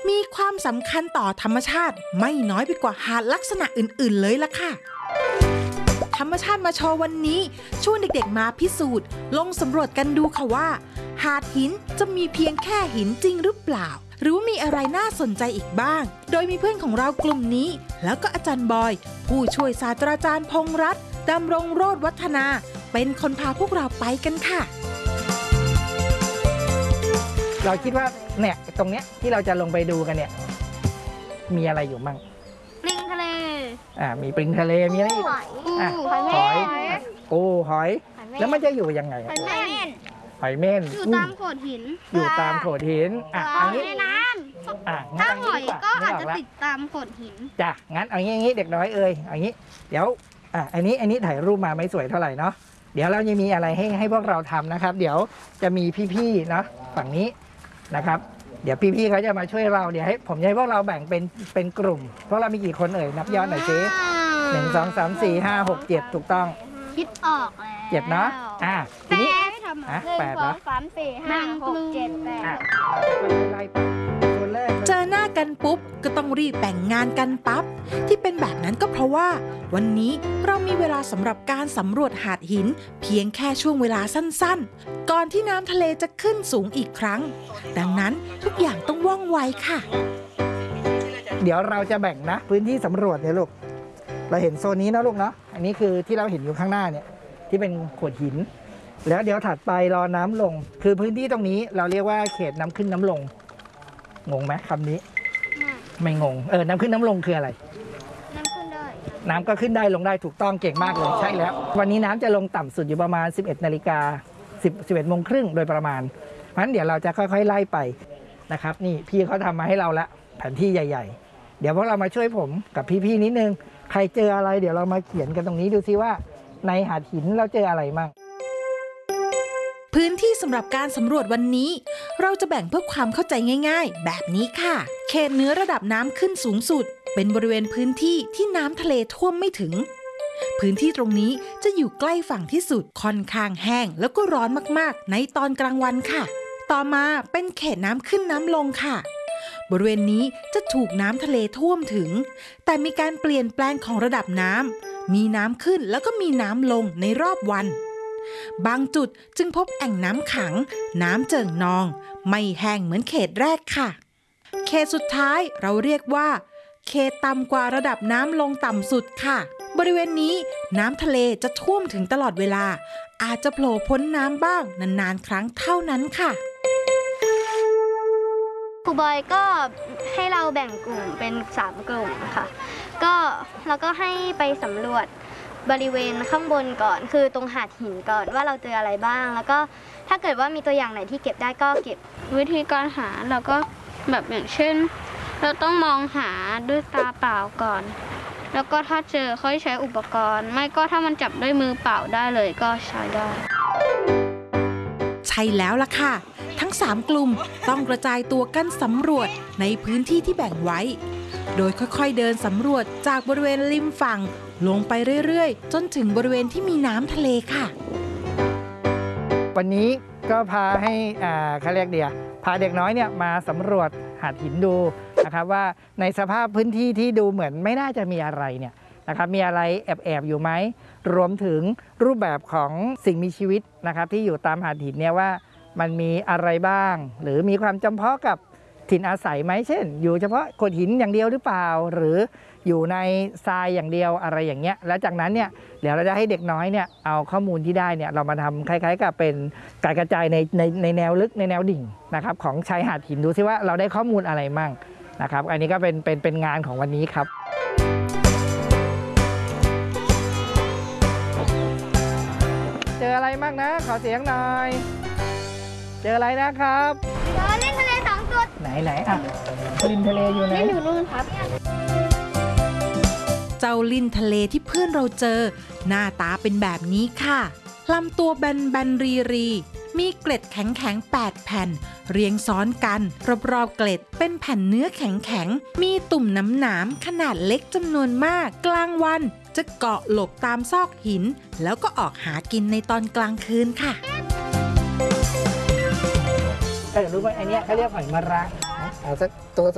มีความสำคัญต่อธรรมชาติไม่น้อยไปกว่าหาดลักษณะอื่นๆเลยล่ะค่ะธรรมชาติมาโชว์วันนี้ชวนเด็กๆมาพิสูจน์ลงสำรวจกันดูค่ะว่าหาดหินจะมีเพียงแค่หินจริงหรือเปล่าหรือมีอะไรน่าสนใจอีกบ้างโดยมีเพื่อนของเรากลุ่มนี้แล้วก็อาจารย์บอยผู้ช่วยศาสตราจารย์พงษ์รัตน์ดำรงโรจน์วัฒนาเป็นคนพาพวกเราไปกันค่ะเราคิดว่าเนี่ยตรงเนี้ยที่เราจะลงไปดูกันเนี่ยมีอะไรอยู่มั่งปลิงทะเลมีปลิงทะเลมีอะไรอีกหอยหอยแล้วมันจะอยู่ยังไงหอยเม่นอยู่ตามโขดหินอันนี้ในน้ำถ้าหอยก็อาจจะติดตามโขดหินจ้ะงั้นเอางี้เด็กน้อยเอางี้เดี๋ยวอันนี้ถ่ายรูปมาไม่สวยเท่าไหร่เนาะเดี๋ยวเราจะมีอะไรให้พวกเราทำนะครับเดี๋ยวจะมีพี่ๆเนาะฝั่งนี้นะครับเดี๋ยวพี่ๆเขาจะมาช่วยเราเดี๋ยวผมจะให้พวกเราแบ่งเป็นกลุ่มพวกเรามีกี่คนนับยอดหน่อยสิ1 2 3 4 5 6 7ถูกต้องคิดออกแล้ว 7เนาะทีนี้ 8เหรอ3 4 5 6 7 8ไล่ไปเจอหน้ากันปุ๊บก็ต้องรีบแบ่งงานกันปั๊บที่เป็นแบบนั้นก็เพราะว่าวันนี้เรามีเวลาสำหรับการสำรวจหาดหินเพียงแค่ช่วงเวลาสั้นๆก่อนที่น้ำทะเลจะขึ้นสูงอีกครั้งดังนั้นทุกอย่างต้องว่องไวค่ะเดี๋ยวเราจะแบ่งนะพื้นที่สำรวจเนี่ยลูกเราเห็นโซนนี้นะลูกเนาะอันนี้คือที่เราเห็นอยู่ข้างหน้าเนี่ยที่เป็นโขดหินแล้วเดี๋ยวถัดไปรอน้ำลงคือพื้นที่ตรงนี้เราเรียกว่าเขตน้ำขึ้นน้ำลงงงไหมคำนี้ไม่งงน้ำขึ้นน้ำลงคืออะไรน้ำขึ้นได้น้ำก็ขึ้นได้ลงได้ถูกต้องเก่งมากเลยใช่แล้ววันนี้น้ำจะลงต่ำสุดอยู่ประมาณ 11 นาฬิกา11 โมงครึ่งโดยประมาณเพราะฉะนั้นเดี๋ยวเราจะค่อยๆไล่ไปนะครับนี่พี่เขาทำมาให้เราละแผนที่ใหญ่ๆเดี๋ยวพวกเรามาช่วยผมกับพี่ๆนิดนึงใครเจออะไรเดี๋ยวเรามาเขียนกันตรงนี้ดูซิว่าในหาดหินเราเจออะไรมั่งพื้นที่สำหรับการสำรวจวันนี้เราจะแบ่งเพื่อความเข้าใจง่ายๆแบบนี้ค่ะเขตเหนือระดับน้ำขึ้นสูงสุดเป็นบริเวณพื้นที่ที่น้ำทะเลท่วมไม่ถึงพื้นที่ตรงนี้จะอยู่ใกล้ฝั่งที่สุดค่อนข้างแห้งแล้วก็ร้อนมากๆในตอนกลางวันค่ะต่อมาเป็นเขตน้ำขึ้นน้ำลงค่ะบริเวณนี้จะถูกน้ำทะเลท่วมถึงแต่มีการเปลี่ยนแปลงของระดับน้ำมีน้ำขึ้นแล้วก็มีน้ำลงในรอบวันบางจุดจึงพบแอ่งน้ำขังน้ำเจิ่งนองไม่แห้งเหมือนเขตแรกค่ะเขตสุดท้ายเราเรียกว่าเขตต่ำกว่าระดับน้ำลงต่ำสุดค่ะบริเวณนี้น้ำทะเลจะท่วมถึงตลอดเวลาอาจจะโผล่พ้นน้ำบ้างนานๆครั้งเท่านั้นค่ะครูบอยก็ให้เราแบ่งกลุ่มเป็น3กลุ่มค่ะก็เราก็ให้ไปสำรวจบริเวณข้างบนก่อนคือตรงหาดหินก่อนว่าเราเจออะไรบ้างแล้วก็ถ้าเกิดว่ามีตัวอย่างไหนที่เก็บได้ก็เก็บวิธีการหาเราก็แบบอย่างเช่นเราต้องมองหาด้วยตาเปล่าก่อนแล้วก็ถ้าเจอค่อยใช้อุปกรณ์ไม่ก็ถ้ามันจับด้วยมือเปล่าได้เลยก็ใช้ได้ใช่แล้วล่ะค่ะทั้ง3กลุ่มต้องกระจายตัวกันสำรวจในพื้นที่ที่แบ่งไว้โดยค่อยๆเดินสำรวจจากบริเวณริมฝั่งลงไปเรื่อยๆจนถึงบริเวณที่มีน้ำทะเลค่ะวันนี้ก็พาให้เขาเรียกพาเด็กน้อยเนี่ยมาสำรวจหาดหินดูนะครับว่าในสภาพพื้นที่ที่ดูเหมือนไม่น่าจะมีอะไรเนี่ยนะครับมีอะไรแอบอยู่ไหมรวมถึงรูปแบบของสิ่งมีชีวิตนะครับที่อยู่ตามหาดหินเนี่ยว่ามันมีอะไรบ้างหรือมีความจำเพาะกับถิ่นอาศัยไหมเช่นอยู่เฉพาะโขดหินอย่างเดียวหรือเปล่าหรืออยู่ในทรายอย่างเดียวอะไรอย่างเงี้ยแล้วจากนั้นเนี่ยเดี๋ยวเราจะให้เด็กน้อยเนี่ยเอาข้อมูลที่ได้เนี่ยเรามาทำคล้ายๆกับเป็นการกระจายในแนวลึกในแนวดิ่งนะครับของชายหาดหินดูซิว่าเราได้ข้อมูลอะไรมั่งนะครับอันนี้ก็เป็นงานของวันนี้ครับเจออะไรมั่งนะขอเสียงหน่อยเจออะไรนะครับเจอลิ้นทะเล2 จุดไหนอ่ะลิ้นทะเลอยู่ไหนอยู่นู่นครับเจ้าลิ้นทะเลที่เพื่อนเราเจอหน้าตาเป็นแบบนี้ค่ะลำตัวแบนรีมีเกล็ดแข็งๆ8 แผ่นเรียงซ้อนกันรอบๆเกล็ดเป็นแผ่นเนื้อแข็งๆมีตุ่มหนามขนาดเล็กจำนวนมากกลางวันจะเกาะหลบตามซอกหินแล้วก็ออกหากินในตอนกลางคืนค่ะรู้ไหมอันนี้เขาเรียกหอยมะระเอาสักตัว